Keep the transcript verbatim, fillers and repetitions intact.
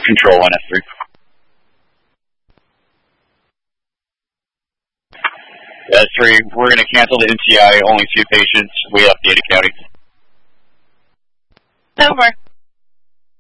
Control one S three. S three, we're going to cancel the N T I, only two patients. We updated county.